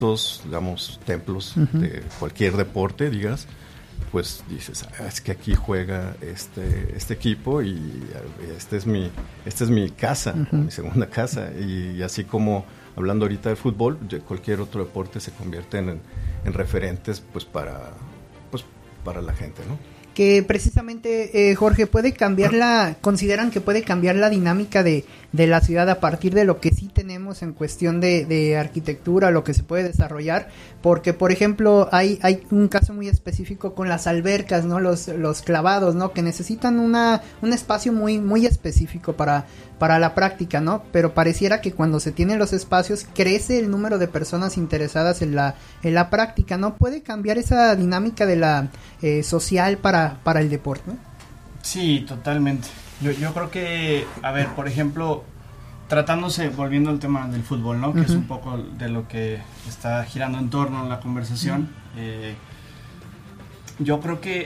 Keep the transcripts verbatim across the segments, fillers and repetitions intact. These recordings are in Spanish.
los, digamos, templos uh-huh. de cualquier deporte, digas, pues dices, ah, es que aquí juega este este equipo y este es mi esta es mi casa, uh-huh. mi segunda casa, y, y así como hablando ahorita de fútbol, cualquier otro deporte se convierte en, en referentes pues para pues para la gente, ¿no? Que precisamente, eh, Jorge, puede cambiar la, consideran que puede cambiar la dinámica de, de la ciudad a partir de lo que sí tenemos en cuestión de, de arquitectura, lo que se puede desarrollar, porque por ejemplo hay, hay un caso muy específico con las albercas, ¿no? Los, los clavados, ¿no? Que necesitan una, un espacio muy, muy específico para, para la práctica, ¿no? Pero pareciera que cuando se tienen los espacios crece el número de personas interesadas en la, en la práctica, ¿no? Puede cambiar esa dinámica de la eh, social para para el deporte, ¿no? Sí, totalmente. Yo, yo creo que, a ver, por ejemplo, tratándose, volviendo al tema del fútbol, ¿no? Que uh-huh. es un poco de lo que está girando en torno a la conversación. Uh-huh. Eh, yo creo que,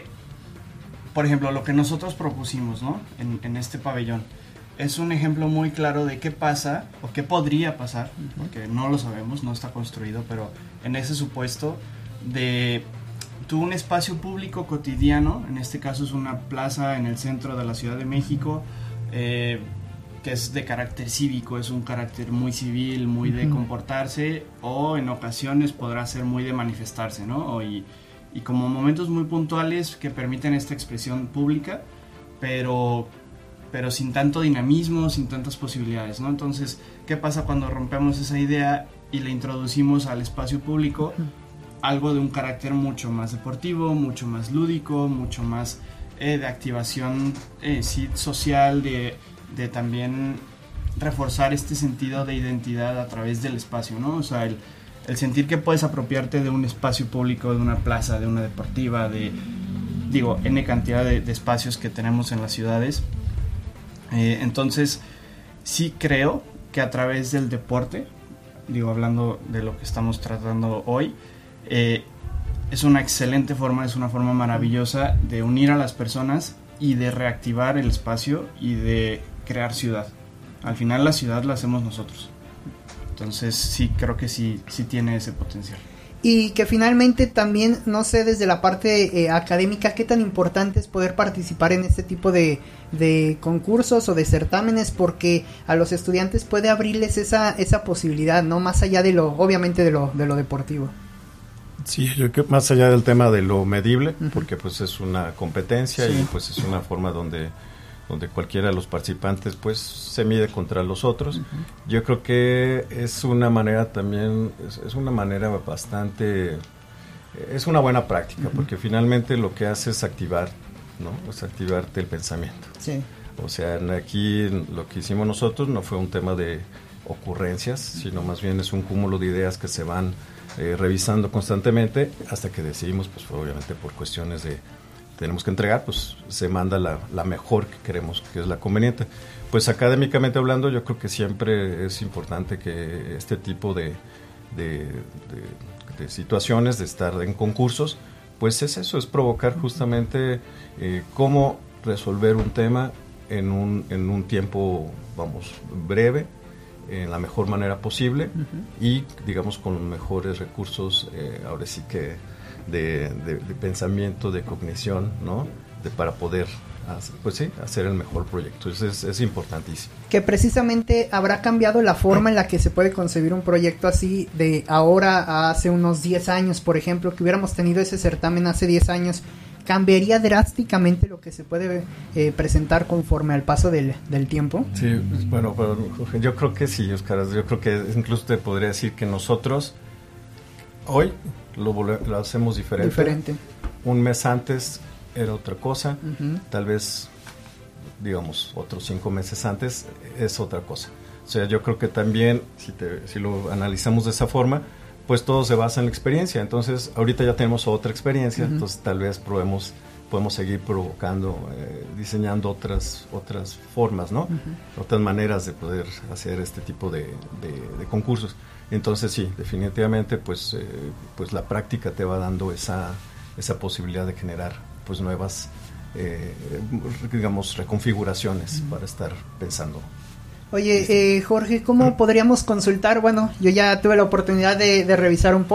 por ejemplo, lo que nosotros propusimos, ¿no? En, en este pabellón, es un ejemplo muy claro de qué pasa, o qué podría pasar, uh-huh. porque no lo sabemos, no está construido, pero en ese supuesto de... tú un espacio público cotidiano, en este caso es una plaza en el centro de la Ciudad de México, eh, que es de carácter cívico, es un carácter muy civil, muy de comportarse, o en ocasiones podrá ser muy de manifestarse, ¿no? O y, y como momentos muy puntuales que permiten esta expresión pública, pero, pero sin tanto dinamismo, sin tantas posibilidades, ¿no? Entonces, ¿qué pasa cuando rompemos esa idea y le introducimos al espacio público algo de un carácter mucho más deportivo, mucho más lúdico, mucho más eh, de activación eh, sí, social, de, de también reforzar este sentido de identidad a través del espacio, ¿no? O sea, el, el sentir que puedes apropiarte de un espacio público, de una plaza, de una deportiva, de, digo, N cantidad de, de espacios que tenemos en las ciudades. Eh, entonces, sí creo que a través del deporte, digo, hablando de lo que estamos tratando hoy, Eh, es una excelente forma, es una forma maravillosa de unir a las personas y de reactivar el espacio y de crear ciudad. Al final la ciudad la hacemos nosotros. Entonces sí, creo que sí, sí tiene ese potencial. Y que finalmente también, no sé, desde la parte eh, académica, qué tan importante es poder participar en este tipo de, de concursos o de certámenes, porque a los estudiantes puede abrirles esa, esa posibilidad, ¿no? Más allá de lo, obviamente de lo, de lo deportivo. Sí, yo creo que más allá del tema de lo medible, uh-huh. porque pues es una competencia, sí. y pues es una forma donde donde cualquiera de los participantes pues se mide contra los otros. Uh-huh. Yo creo que es una manera también, es, es una manera bastante, es una buena práctica, uh-huh. porque finalmente lo que hace es activar, ¿no? Es activarte el pensamiento. Sí. O sea, aquí lo que hicimos nosotros no fue un tema de ocurrencias, uh-huh. sino más bien es un cúmulo de ideas que se van Eh, revisando constantemente hasta que decidimos, pues obviamente por cuestiones de tenemos que entregar, pues se manda la, la mejor que queremos, que es la conveniente. Pues académicamente hablando, yo creo que siempre es importante que este tipo de, de, de, de situaciones, de estar en concursos, pues es eso, es provocar justamente eh, cómo resolver un tema en un, en un tiempo, vamos, breve, en la mejor manera posible, uh-huh. y digamos con los mejores recursos, eh, ahora sí que de, de, de pensamiento, de cognición, ¿no? De, para poder hacer, pues sí, hacer el mejor proyecto. Eso es, es importantísimo. Que precisamente habrá cambiado la forma en la que se puede concebir un proyecto así de ahora a hace unos diez años, por ejemplo, que hubiéramos tenido ese certamen hace diez años. ¿Cambiaría drásticamente lo que se puede eh, presentar conforme al paso del, del tiempo? Sí, bueno, pero yo creo que sí, Oscar. Yo creo que incluso te podría decir que nosotros hoy lo, lo hacemos diferente. Diferente. Un mes antes era otra cosa, uh-huh. tal vez, digamos, otros cinco meses antes es otra cosa. O sea, yo creo que también, si, te, si lo analizamos de esa forma, pues todo se basa en la experiencia. Entonces, ahorita ya tenemos otra experiencia, uh-huh. entonces tal vez probemos, podemos seguir provocando, eh, diseñando otras otras formas, ¿no? Uh-huh. Otras maneras de poder hacer este tipo de, de, de concursos. Entonces, sí, definitivamente, pues, eh, pues la práctica te va dando esa, esa posibilidad de generar, pues, nuevas, eh, digamos, reconfiguraciones uh-huh. para estar pensando. Oye, eh, Jorge, ¿cómo podríamos consultar? Bueno, yo ya tuve la oportunidad de, de revisar un poco.